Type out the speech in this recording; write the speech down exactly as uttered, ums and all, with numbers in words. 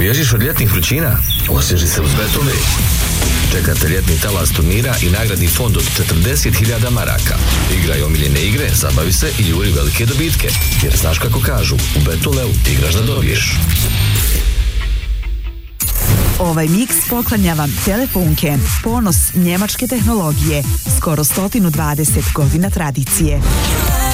Bježiš od ljetnih vrućina? Osvježi se uz Betole. Čekate ljetni talas turnira i nagradni fond od četrdeset hiljada maraka. Igraj omiljene igre, zabavi se i juri velike dobitke. Jer znaš kako kažu, u Betoleu igraš da dobiješ. Ovaj miks poklanja vam Telefunken, ponos njemačke tehnologije, skoro sto dvadeset godina tradicije.